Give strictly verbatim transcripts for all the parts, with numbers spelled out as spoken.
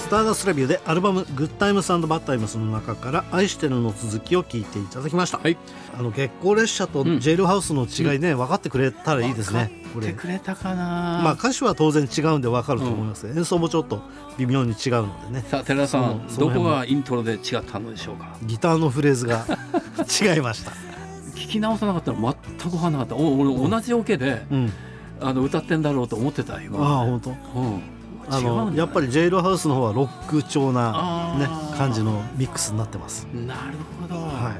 スターダストレビューでアルバムグッタイムス&バッタイムスの中から愛してるの続きを聞いていただきました、はい、あの月光列車とジェイルハウスの違いね、うん、分かってくれたらいいですね。 分かってくれたかな。 まあ、歌詞は当然違うんで分かると思います、うん、演奏もちょっと微妙に違うのでね。 さあ寺田さん、どこがイントロで違ったのでしょうか。 ギターのフレーズが違いました聞き直さなかったら全く分からなかった。お俺同じオケで、うん、あの歌ってんだろうと思ってた今。 ああ本当、うんあのやっぱりジェイルハウスの方はロック調な、ね、感じのミックスになってます。 なるほど、はい、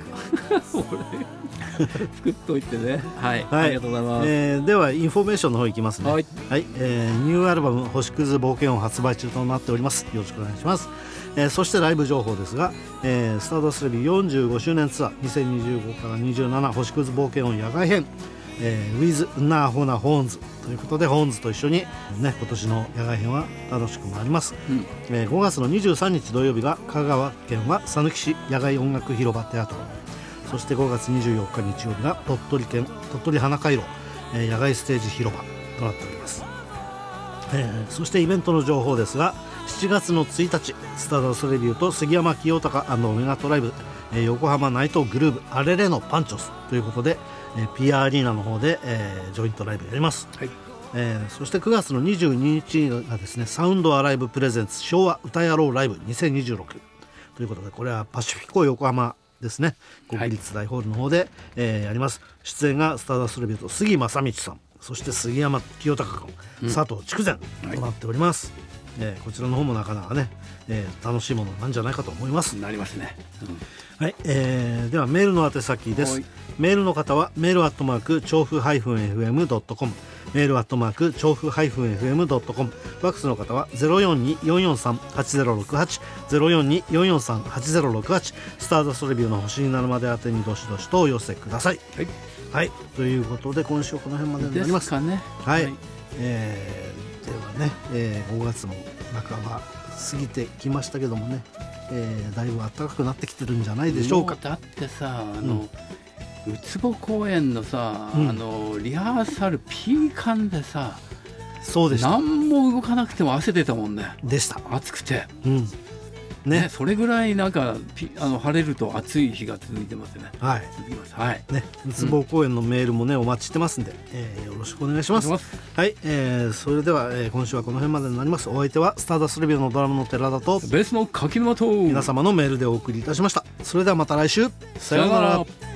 作っといてね、はいはい、ありがとうございます、 えー、ではインフォメーションの方いきますね。はい、はいえー、ニューアルバム星屑冒険音発売中となっております。よろしくお願いします、えー、そしてライブ情報ですが、えー、スターダストレビューよんじゅうごしゅうねんツアーにせんにじゅうごからにじゅうなな星屑冒険音野外編、えー、with ナーホナホーンズということで、ホーンズと一緒に、ね、今年の野外編は楽しく回ります、うんえー、ごがつのにじゅうさんにち土曜日が香川県は讃岐市野外音楽広場テアトロ、そしてごがつにじゅうよっか日曜日が鳥取県鳥取花回廊、えー、野外ステージ広場となっております、えー、そしてイベントの情報ですが、しちがつのついたちスターダストレビューと杉山清隆&オメガトライブ、えー、横浜ナイトグルーブアレレのパンチョスということで、えー、ピーアール アリーナの方で、えー、ジョイントライブやります、はいえー、そしてくがつのにじゅうににちがですね、サウンドアライブプレゼンツ昭和歌野郎ライブにせんにじゅうろくということで、これはパシフィコ横浜ですね、国立大ホールの方で、はいえー、やります。出演がスターダストレビューと杉正道さん、そして杉山清隆君、うん、佐藤筑前となっております、はいえー、こちらの方もなかなかね、えー、楽しいものなんじゃないかと思います。 なりますね、 うんはいえー、ではメールの宛先です。メールの方はメールアットマーク調布 エフエムドットコム、 メールアットマーク調布 エフエムドットコム、 ファックスの方は ゼロよんに よんよんさん はちゼロろくはち ゼロよんに よんよんさん はちゼロろくはち、スターダストレビューの星になるまで宛てにどしどしとお寄せください。はい、はい、ということで今週はこの辺までになります。 ですかね。 はい、はいえー、ではね、えー、ごがつも半ば過ぎてきましたけどもね、えー、だいぶ暖かくなってきてるんじゃないでしょうか。 だってさ、あの、うん、ウツボ公園のさ、うん、あのリハーサルピーカンでさ、 そうでした。 何も動かなくても汗出たもんね。 でした。 暑くて、 うんねね、それぐらいなんかピあの晴れると暑い日が続いてますね。 はい、 続きます。はいね、 ウツボ公園のメールもね、お待ちしてますんで、えー、よろしくお願いします。はい、えー、それでは、えー、今週はこの辺までになります。お相手はスターダストレビューのドラムの寺田とベースの柿沼と皆様のメールでお送りいたしました。それではまた来週、 さようなら。